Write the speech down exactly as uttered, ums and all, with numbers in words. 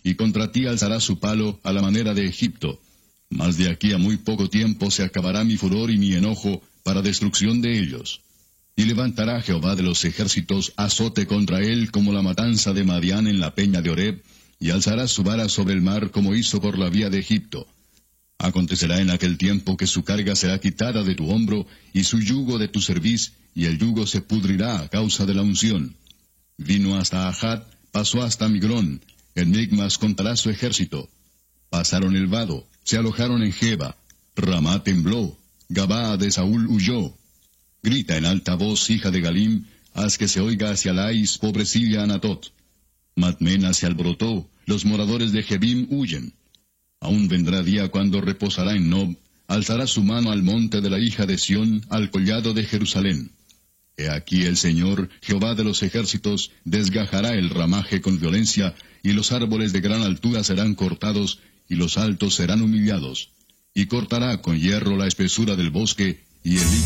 y contra ti alzará su palo a la manera de Egipto. Mas de aquí a muy poco tiempo se acabará mi furor y mi enojo para destrucción de ellos. Y levantará Jehová de los ejércitos azote contra él como la matanza de Madián en la peña de Oreb, y alzará su vara sobre el mar como hizo por la vía de Egipto. Acontecerá en aquel tiempo que su carga será quitada de tu hombro, y su yugo de tu cerviz, y el yugo se pudrirá a causa de la unción. Vino hasta Ajat, pasó hasta Migrón, en Migmas contará su ejército. Pasaron el vado, se alojaron en Geba, Ramá tembló, Gabaa de Saúl huyó. Grita en alta voz, hija de Galim, haz que se oiga hacia Lais, pobrecilla Anatot. Matmena se alborotó, los moradores de Jebim huyen. Aún vendrá día cuando reposará en Nob, alzará su mano al monte de la hija de Sión, al collado de Jerusalén. He aquí el Señor, Jehová de los ejércitos, desgajará el ramaje con violencia, y los árboles de gran altura serán cortados, y los altos serán humillados. Y cortará con hierro la espesura del bosque, y el